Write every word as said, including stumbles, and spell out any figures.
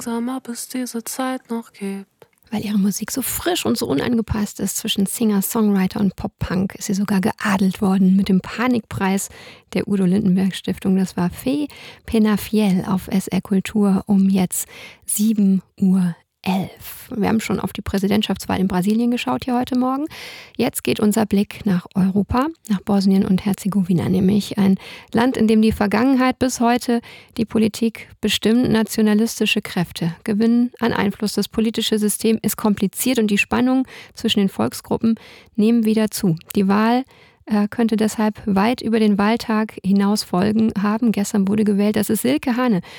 ob es diese Zeit noch gibt. Weil ihre Musik so frisch und so unangepasst ist zwischen Singer, Songwriter und Pop-Punk, ist sie sogar geadelt worden mit dem Panikpreis der Udo Lindenberg Stiftung. Das war Fee Penafiel auf S R Kultur um jetzt sieben Uhr elf. Wir haben schon auf die Präsidentschaftswahl in Brasilien geschaut hier heute Morgen. Jetzt geht unser Blick nach Europa, nach Bosnien und Herzegowina, nämlich ein Land, in dem die Vergangenheit bis heute die Politik bestimmt. Nationalistische Kräfte gewinnen an Einfluss. Das politische System ist kompliziert und die Spannungen zwischen den Volksgruppen nehmen wieder zu. Die Wahl äh, könnte deshalb weit über den Wahltag hinaus Folgen haben. Gestern wurde gewählt. Das ist Silke Hane